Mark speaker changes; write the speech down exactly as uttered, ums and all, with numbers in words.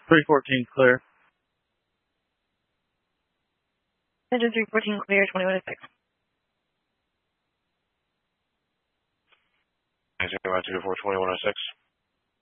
Speaker 1: three fourteen clear.
Speaker 2: Engine three fourteen clear, twenty-one oh six.
Speaker 3: Engine two four, twenty-one oh six.